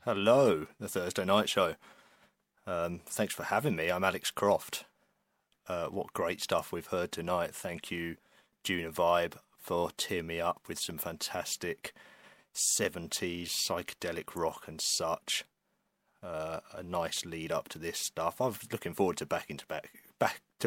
Hello, the Thursday Night Show. Thanks for having me. I'm Alex Croft. What great stuff we've heard tonight. Thank you, Juna Vibe, for tearing me up with some fantastic 70s psychedelic rock and such. A nice lead up to this stuff. I was looking forward to back to